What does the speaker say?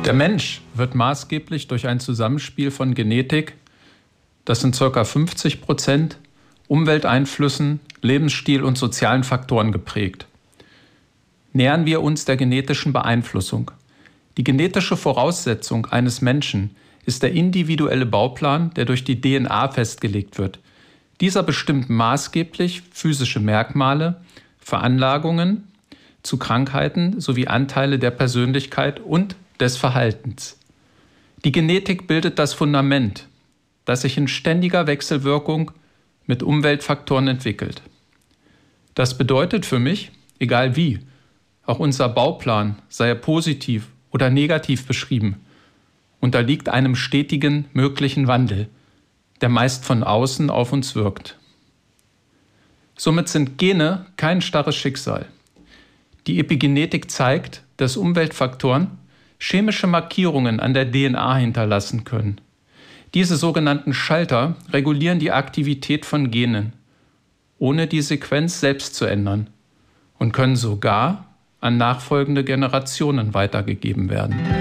Der Mensch wird maßgeblich durch ein Zusammenspiel von Genetik, das sind ca. 50%, Umwelteinflüssen, Lebensstil und sozialen Faktoren geprägt. Nähern wir uns der genetischen Beeinflussung. Die genetische Voraussetzung eines Menschen ist der individuelle Bauplan, der durch die DNA festgelegt wird. Dieser bestimmt maßgeblich physische Merkmale, Veranlagungen zu Krankheiten sowie Anteile der Persönlichkeit und des Verhaltens. Die Genetik bildet das Fundament, das sich in ständiger Wechselwirkung mit Umweltfaktoren entwickelt. Das bedeutet für mich, egal wie, auch unser Bauplan, sei er positiv oder negativ beschrieben, unterliegt einem stetigen möglichen Wandel, der meist von außen auf uns wirkt. Somit sind Gene kein starres Schicksal. Die Epigenetik zeigt, dass Umweltfaktoren chemische Markierungen an der DNA hinterlassen können. Diese sogenannten Schalter regulieren die Aktivität von Genen, ohne die Sequenz selbst zu ändern, und können sogar an nachfolgende Generationen weitergegeben werden.